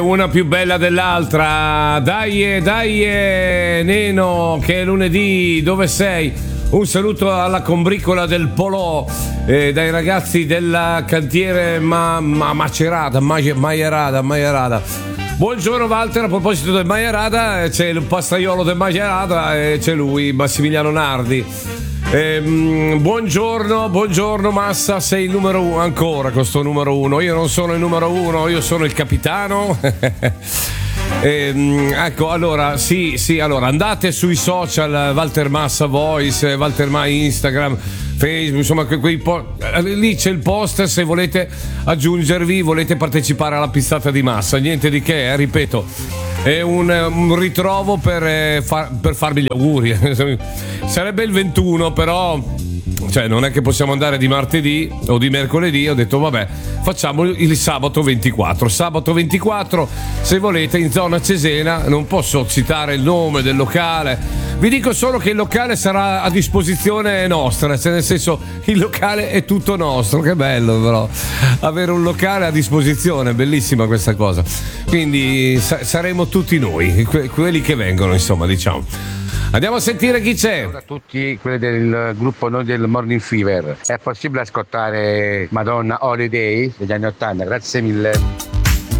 Una più bella dell'altra. Dai, Neno, che è lunedì, dove sei? Un saluto alla combricola del Polò, dai ragazzi del cantiere Macerata. Buongiorno Walter, a proposito del Maierata, c'è il pastaiolo del Maierata e c'è lui, Massimiliano Nardi. Buongiorno Massa, sei il numero uno ancora con sto numero uno. Io non sono il numero uno, io sono il capitano. Ecco, allora sì, allora andate sui social, Walter Massa Voice, Walter Mai Instagram, Facebook, insomma lì c'è il post se volete aggiungervi, volete partecipare alla pizzata di Massa, niente di che, ripeto, è un ritrovo per farvi gli auguri. Sarebbe il 21, però cioè non è che possiamo andare di martedì o di mercoledì. Ho detto vabbè, facciamo il sabato 24, se volete, in zona Cesena. Non posso citare il nome del locale, vi dico solo che il locale sarà a disposizione nostra, cioè nel senso, il locale è tutto nostro. Che bello però avere un locale a disposizione, bellissima questa cosa. Quindi saremo tutti noi, quelli che vengono, insomma, diciamo. Andiamo a sentire chi c'è. Allora, a tutti quelli del gruppo noi del Morning Fever, è possibile ascoltare Madonna Holiday degli anni 80? Grazie mille.